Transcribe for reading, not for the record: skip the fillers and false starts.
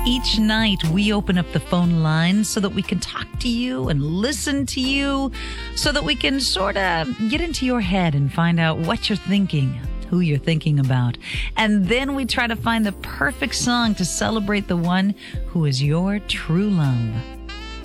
Each night, we open up the phone lines so that we can talk to you and listen to you, so that we can sort of get into your head and find out what you're thinking, who you're thinking about. And then we try to find the perfect song to celebrate the one who is your true love.